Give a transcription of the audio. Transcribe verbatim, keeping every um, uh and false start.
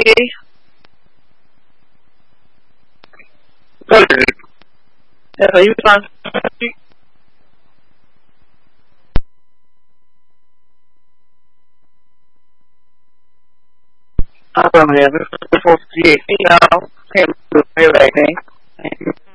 What is it? Yes, are you trying to speak? I'm from here. This is four sixty-eight. You know, can't do it like that.